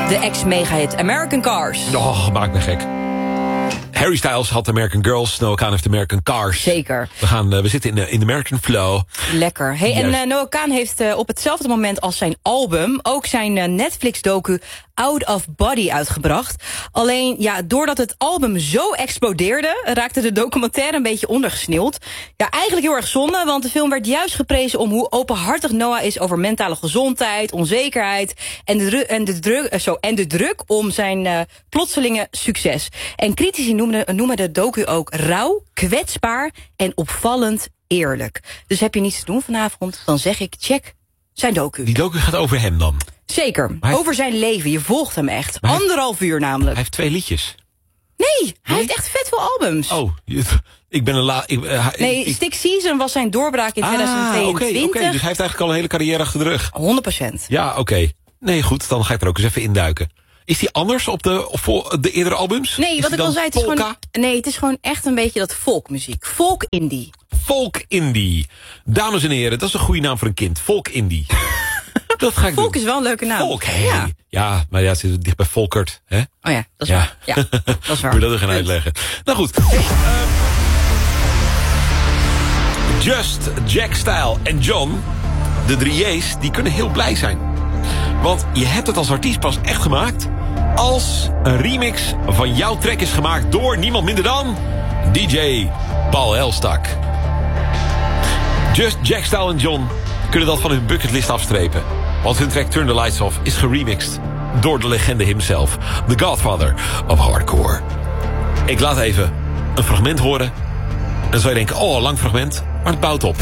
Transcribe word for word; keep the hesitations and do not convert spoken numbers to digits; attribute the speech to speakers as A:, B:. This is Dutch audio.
A: de ex-megahit American Cars.
B: Oh, maakt me gek. Harry Styles had American Girls, Noah Kahan heeft American Cars.
A: Zeker.
B: We, gaan, uh, we zitten in de, in de American Flow.
A: Lekker. Hey, en uh, Noah Kahan heeft uh, op hetzelfde moment als zijn album ook zijn uh, Netflix-docu Out of Body uitgebracht. Alleen, ja, doordat het album zo explodeerde, raakte de documentaire een beetje ondergesneeuwd. Ja, eigenlijk heel erg zonde, want de film werd juist geprezen om hoe openhartig Noah is over mentale gezondheid, onzekerheid en de, dru- en de, druk, uh, zo, en de druk om zijn uh, plotselinge succes. En critici noemen, noemen de docu ook rauw, kwetsbaar en opvallend eerlijk. Dus heb je niets te doen vanavond, dan zeg ik check zijn docu.
B: Die docu gaat over hem dan?
A: Zeker,
B: hij...
A: over zijn leven. Je volgt hem echt.
B: Maar
A: Anderhalf uur namelijk.
B: Hij heeft twee liedjes.
A: Nee, hij
B: nee?
A: heeft echt vet veel albums.
B: Oh, ik ben een la... Ik, uh,
A: nee,
B: ik...
A: Stick Season was zijn doorbraak in
B: ah,
A: twintig tweeëntwintig.
B: Oké, okay, okay. Dus hij heeft eigenlijk al een hele carrière achter de rug.
A: honderd procent.
B: Ja, oké. Okay. Nee, goed, dan ga ik er ook eens even induiken. Is die anders op de, op de eerdere albums?
A: Nee,
B: is
A: wat ik al zei, het is, gewoon, nee, het is gewoon echt een beetje dat folkmuziek. Folk-indie.
B: Folk-indie. Dames en heren, dat is een goede naam voor een kind. Folk-indie. Dat ga ik
A: Volk
B: doen.
A: is wel een leuke naam.
B: Volk, hey. Ja. Ja, maar ja, het zit dicht bij Volkert. Hè?
A: Oh ja, dat is ja. waar. Ja, dat is waar.
B: Moet je dat er gaan uitleggen. Nou goed. Hey, uh, Just, Jack Style en John, de drie J's, die kunnen heel blij zijn. Want je hebt het als artiest pas echt gemaakt als een remix van jouw track is gemaakt door niemand minder dan D J Paul Elstak. Just, Jack Style en John kunnen dat van hun bucketlist afstrepen. Want hun track Turn the Lights Off is geremixed door de legende himself, the Godfather of Hardcore. Ik laat even een fragment horen. En dan zou je denken, oh, een lang fragment, maar het bouwt op.